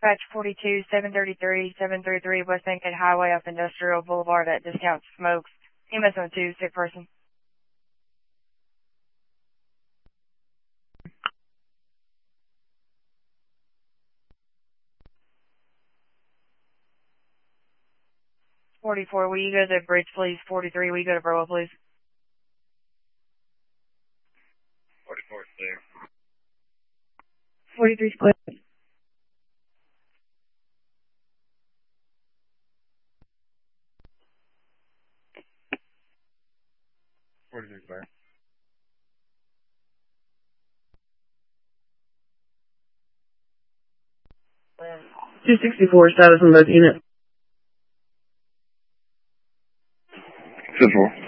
Dispatch 42, 733 West Bankhead Highway off Industrial Boulevard at Discount Smokes. MS-02, sick person. .44, will you go to the bridge, please? 43, will you go to Burwell, please? 44 is there. 43 split. Clear. 264 status on both units. 10-4.